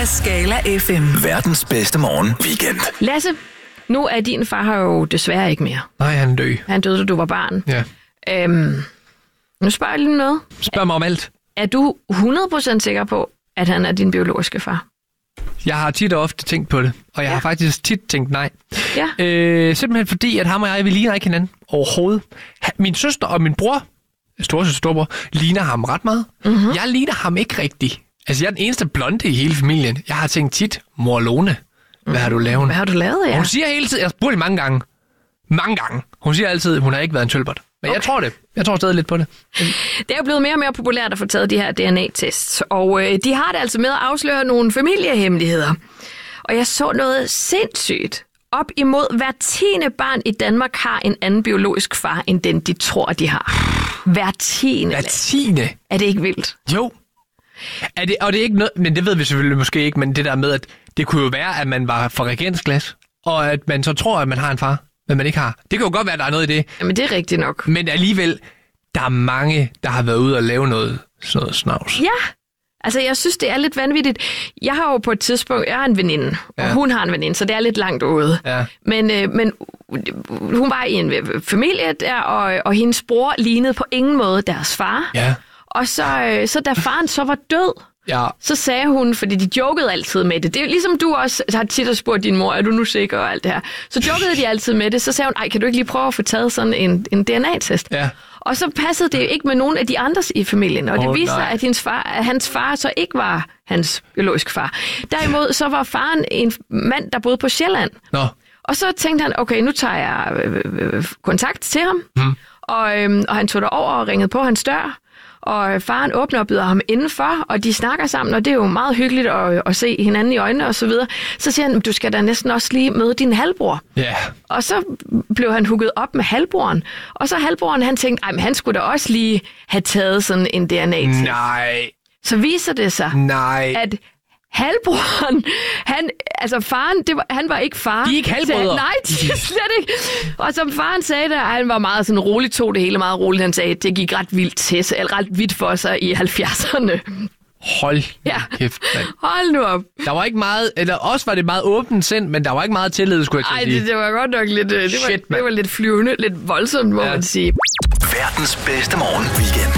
af Skala FM. Verdens bedste morgen weekend. Lasse, nu er din far her jo desværre ikke mere. Nej, han er død. Han døde, da du var barn. Ja. Nu spørger jeg lige noget. Spørg mig om alt. Er du 100% sikker på, at han er din biologiske far? Jeg har tit og ofte tænkt på det, og jeg har faktisk tit tænkt nej. Ja. Simpelthen fordi, at ham og jeg, vi ligner ikke hinanden overhovedet. Min søster og min bror, storesøster og storbror, ligner ham ret meget. Mm-hmm. Jeg ligner ham ikke rigtigt. Altså, jeg er den eneste blonde i hele familien. Jeg har tænkt tit, mor Lone, hvad har du lavet? Hvad har du lavet, ja? Hun siger hele tiden, jeg har spurgt det mange gange. Mange gange. Hun siger altid, hun har ikke været en tølbert. Men okay. Jeg tror det. Jeg tror stadig lidt på det. Det er jo blevet mere og mere populært at få taget de her DNA-tests, og de har det altså med at afsløre nogle familiehemmeligheder. Og jeg så noget sindssygt. Op imod hver 10. barn i Danmark har en anden biologisk far, end den de tror, de har. Hver 10. Hver 10. Er det ikke vildt? Jo. Og det er ikke noget, men det ved vi selvfølgelig måske ikke, men det der med, at det kunne jo være, at man var fra regeringsglas, og at man så tror, at man har en far, men man ikke har. Det kan jo godt være, at der er noget i det. Jamen, det er rigtigt nok. Men alligevel, der er mange, der har været ude og lave sådan noget snavs. Ja, altså jeg synes, det er lidt vanvittigt. Jeg har jo på et tidspunkt, jeg har en veninde, og hun har en veninde, så det er lidt langt ude. Ja. Men hun var i en familie der, og hendes bror lignede på ingen måde deres far. Ja. Og så da faren så var død, så sagde hun, fordi de jokede altid med det. Det er ligesom du også har tit spurgt din mor, er du nu sikker og alt det her. Så jokede de altid med det. Så sagde hun, ej, kan du ikke lige prøve at få taget sådan en DNA-test? Ja. Og så passede det jo ikke med nogen af de andres i familien. Og det viste sig, at hans far så ikke var hans biologiske far. Derimod så var faren en mand, der boede på Sjælland. Nå. Og så tænkte han, okay, nu tager jeg kontakt til ham. Og han tog derover og ringede på hans dør. Og faren åbner og byder ham indenfor, og de snakker sammen, og det er jo meget hyggeligt at se hinanden i øjnene og så videre. Så siger han, du skal da næsten også lige møde din halvbror. Yeah. Og så blev han hugget op med halvbroren. Og så halvbroren, han tænkte, men han skulle da også lige have taget sådan en DNA-test. Nej. Så viser det sig, at halvbroren, faren, han var ikke far. De er ikke halvbrødre. Nej, de er slet ikke. Og som faren sagde det, han var meget sådan rolig, tog det hele meget roligt. Han sagde, det gik ret vildt for sig i 70'erne. Hold kæft, mand. Hold nu op. Der var ikke meget, eller også var det meget åbent sind, men der var ikke meget tillid, skulle jeg sige. Nej, det var godt nok lidt, det var lidt flyvende, lidt voldsomt, må man sige. Verdens bedste morgen weekend.